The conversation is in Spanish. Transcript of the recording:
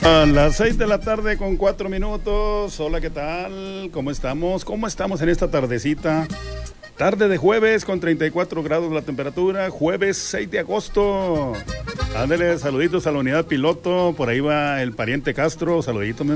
A las 6 de la tarde con 4 minutos. Hola, ¿qué tal? ¿Cómo estamos? ¿Cómo estamos en esta tardecita? Tarde de jueves con 34 grados la temperatura. Jueves 6 de agosto. Ándale, saluditos a la unidad piloto. Por ahí va el pariente Castro. Saluditos.